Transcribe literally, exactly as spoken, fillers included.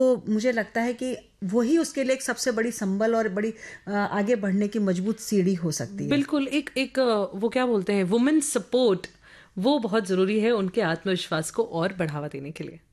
तो मुझे लगता है कि वही उसके लिए एक सबसे बड़ी संबल और बड़ी अ, आगे बढ़ने की मजबूत सीढ़ी हो सकती है। बिल्कुल, एक एक अ, वो क्या बोलते हैं, वुमेन सपोर्ट, वो बहुत ज़रूरी है उनके आत्मविश्वास को और बढ़ावा देने के लिए।